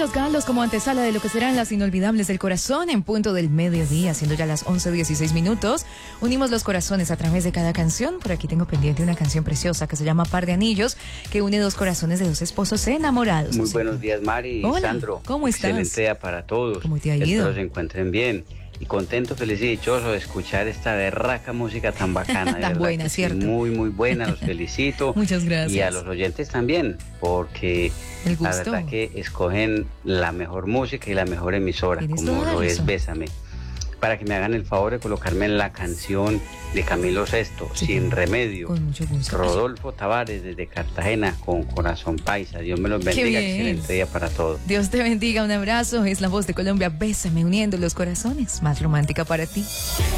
Los Galos como antesala de lo que serán las inolvidables del corazón en punto del mediodía, siendo ya las 11:16. Unimos los corazones a través de cada canción. Por aquí tengo pendiente una canción preciosa que se llama Par de Anillos, que une dos corazones de dos esposos enamorados. Muy buenos días, Mari. Hola, Sandro. ¿cómo estás? Excelente día para todos. ¿Cómo te ha ido? Espero se encuentren bien. Y contento, feliz y dichoso de escuchar esta berraca música tan bacana. Tan buena, ¿cierto? Sí, muy, muy buena, los felicito. Muchas gracias. Y a los oyentes también, porque El gusto. la verdad que escogen la mejor música y la mejor emisora, Tienes como toda la lo es razón. Bésame. Para que me hagan el favor de colocarme en la canción de Camilo Sesto, Sí, Sin Remedio. con mucho gusto. Rodolfo Tavares desde Cartagena con Corazón Paisa. Dios me los Qué bendiga. bien. Excelente día para todos. Dios te bendiga, un abrazo. Es la voz de Colombia, Bésame, uniendo los corazones. Más romántica para ti.